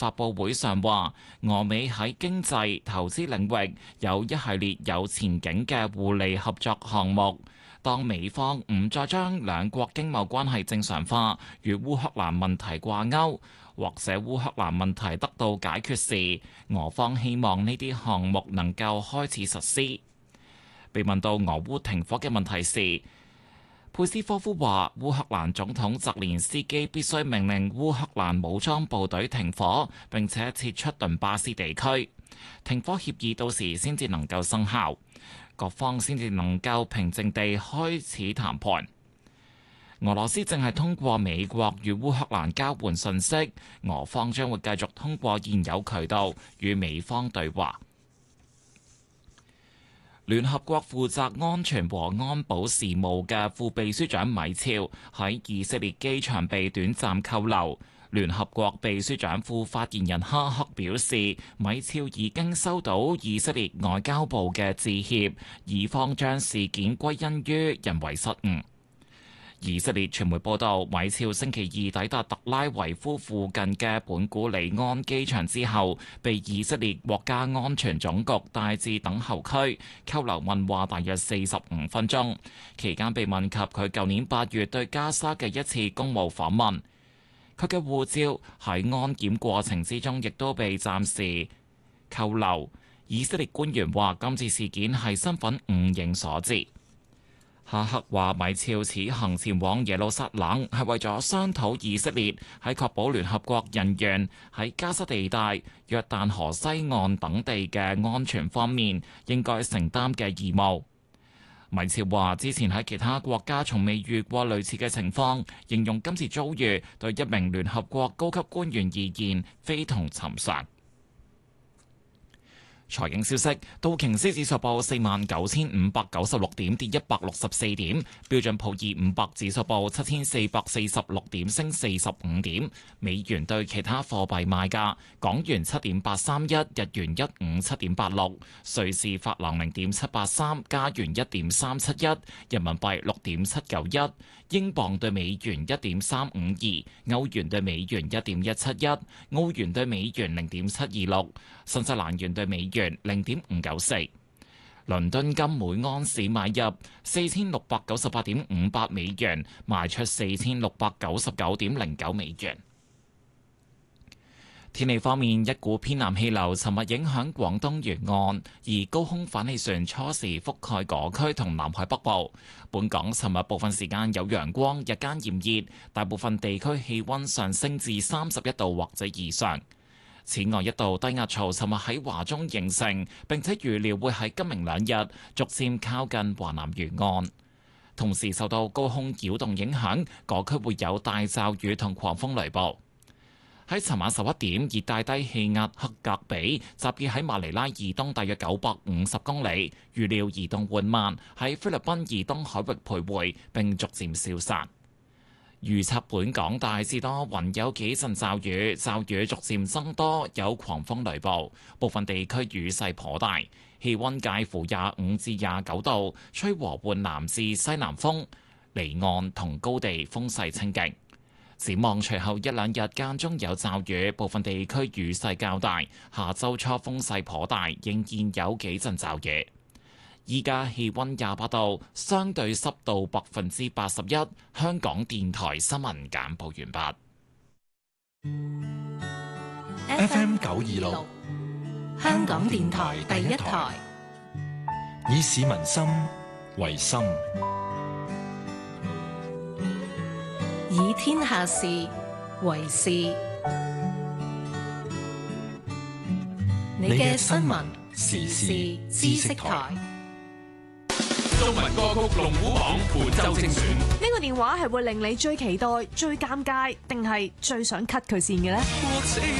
發佈會上話，俄美喺經濟、投資領域有一系列有前景嘅互利合作項目。當美方唔再將兩國經貿關係正常化，與烏克蘭問題掛鈎，或者烏克蘭問題得到解決時，俄方希望呢啲項目能夠開始實施。被問到俄烏停火嘅問題時，佩斯科夫話：烏克蘭總統澤連斯基必須命令烏克蘭武裝部隊停火，並且撤出頓巴斯地區。停火協議到時先至能夠生效，各方先至能夠平靜地開始談判。俄羅斯正係通過美國與烏克蘭交換信息，俄方將會繼續通過現有渠道與美方對話。聯合國負責安全和安保事務嘅副秘書長米肖喺以色列機場被短暫扣留。聯合國秘書長副發言人哈克表示，米肖已經收到以色列外交部嘅致歉，以方將事件歸因於人為失誤。以色列傳媒報道，米肖星期二抵達特拉維夫附近嘅本古里安機場之後，被以色列國家安全總局帶至等候區扣留問話大約45分鐘，期間被問及佢舊年8月對加沙嘅一次公務訪問。佢嘅護照喺安檢過程之中亦都被暫時扣留。以色列官員話，今次事件係身份誤認所致。哈克話，米肖此行前往耶路撒冷係為咗商討以色列喺確保聯合國人員喺加沙地帶、約旦河西岸等地嘅安全方面應該承擔嘅義務。米肖話，之前喺其他國家從未遇過類似嘅情況，形容今次遭遇對一名聯合國高級官員而言非同尋常。財經消息：道瓊斯指數報49,596點，跌164點；標準普爾500指數報7,446點，升45點。美元對其他貨幣賣價：港元7.831，日元157.86，瑞士法郎0.783，加元1.371，人民幣6.791，英鎊對美元1.352，歐元對美元1.171，澳元對美元0.726，新西蘭元對美元0.594，倫敦金每盎司買入4698.58美元，賣出4699.09美元。天氣方面，一股偏南氣流尋日影響廣東沿岸，而高空反氣旋初時覆蓋嗰區同南海北部。本港尋日部分時間有陽光，日間炎熱，大部分地區氣溫上升至31度或者以上。此外，一道低壓槽尋日喺華中形成，並且預料會喺今明兩日逐漸靠近華南沿岸。同時受到高空擾動影響，嗰區會有大驟雨同狂風雷暴。喺尋晚11點，熱帶低氣壓克格比集結喺馬尼拉以東大約950公里，預料移動緩慢，喺菲律賓以東海域徘徊並逐漸消散。預測本港大致多雲，有幾陣驟雨，驟雨逐漸增多，有狂風雷暴，部分地區雨勢頗大。氣溫介乎25至29度，吹和緩南至西南風，離岸同高地風勢清勁。展望隨後一兩日間中有驟雨，部分地區雨勢較大。下周初風勢頗大，仍然有幾陣驟雨。依家氣溫28度，相對濕度81%。香港電台新聞簡報完畢。FM 926，香港電台第一台，以市民心為心，以天下事為事。你嘅新聞時事知識台。 中文歌曲龍虎榜本周精選。 呢個電話係會令你最期待、最尷尬，定係最想 cut 佢線嘅呢？